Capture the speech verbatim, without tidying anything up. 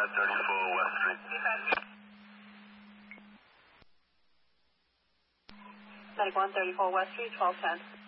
at thirty-four West Street. Medic one thirty-four West Street, twelve ten.